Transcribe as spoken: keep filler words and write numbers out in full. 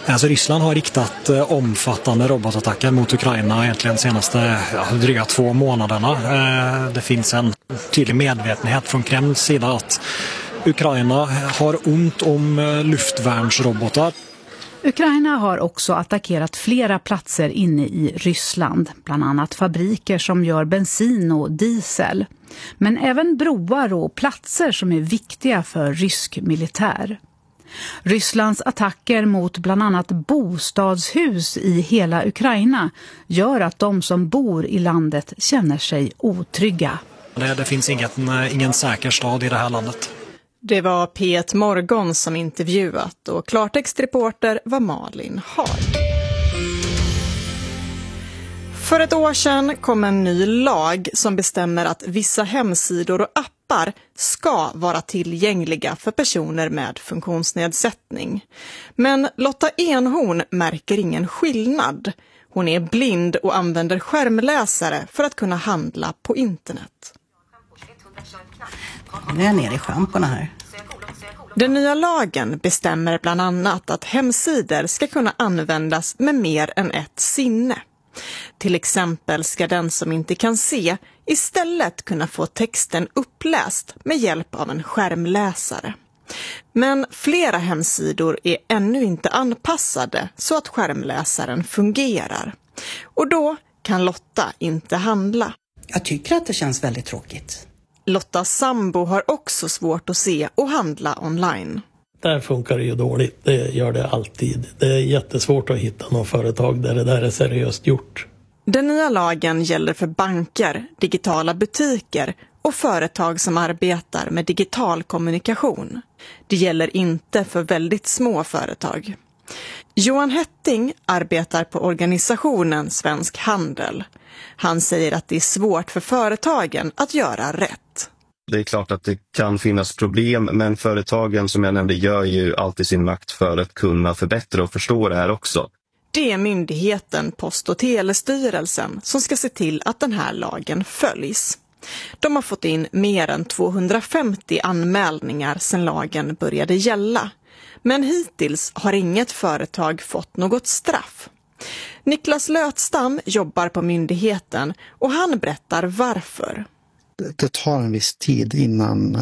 Alltså Ryssland har riktat eh, omfattande robotattacker mot Ukraina egentligen de senaste ja, dryga två månaderna. Eh, det finns en tydlig medvetenhet från Kremls sida att Ukraina har ont om eh, luftvärnsrobotar. Ukraina har också attackerat flera platser inne i Ryssland, bland annat fabriker som gör bensin och diesel. Men även broar och platser som är viktiga för rysk militär. Rysslands attacker mot bland annat bostadshus i hela Ukraina gör att de som bor i landet känner sig otrygga. Det, det finns inget, ingen säker stad i det här landet. Det var P ett Morgon som intervjuat och klartextreporter var Malin Hard. För ett år sedan kom en ny lag som bestämmer att vissa hemsidor och appar ska vara tillgängliga för personer med funktionsnedsättning. Men Lotta Enhorn märker ingen skillnad. Hon är blind och använder skärmläsare för att kunna handla på internet. Nu är jag nere i schamporna här. Den nya lagen bestämmer bland annat att hemsidor ska kunna användas med mer än ett sinne. Till exempel ska den som inte kan se istället kunna få texten uppläst med hjälp av en skärmläsare. Men flera hemsidor är ännu inte anpassade så att skärmläsaren fungerar. Och då kan Lotta inte handla. Jag tycker att det känns väldigt tråkigt. Lottas sambo har också svårt att se och handla online. Där funkar det ju dåligt, det gör det alltid. Det är jättesvårt att hitta något företag där det där är seriöst gjort. Den nya lagen gäller för banker, digitala butiker och företag som arbetar med digital kommunikation. Det gäller inte för väldigt små företag. Johan Hetting arbetar på organisationen Svensk Handel. Han säger att det är svårt för företagen att göra rätt. Det är klart att det kan finnas problem, men företagen som jag nämnde gör ju alltid sin makt för att kunna förbättra och förstå det här också. Det är myndigheten Post- och telestyrelsen som ska se till att den här lagen följs. De har fått in mer än tvåhundrafemtio anmälningar sedan lagen började gälla. Men hittills har inget företag fått något straff. Niklas Lötstam jobbar på myndigheten och han berättar varför. Det tar en viss tid innan